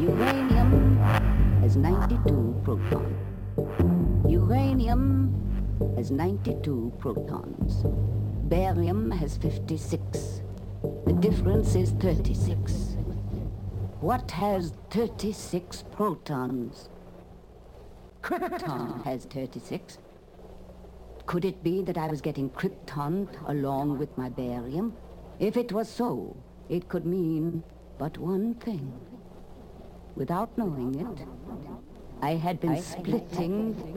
Uranium has 92 protons. Uranium has 92 protons. Barium has 56. The difference is 36. What has 36 protons? Krypton has 36. Could it be that I was getting krypton along with my barium? If it was so, it could mean but one thing. Without knowing it, I had been splitting